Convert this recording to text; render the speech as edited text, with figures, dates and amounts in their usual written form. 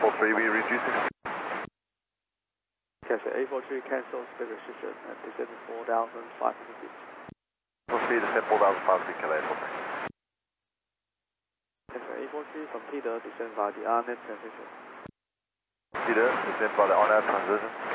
A43, we reducing. Catcher A43 cancel speed restriction and descend 4,500 feet. Proceed descend 4,500 km. Catcher A43 from Peter descend via the RNet transition. Peter, descend by the on-air transition.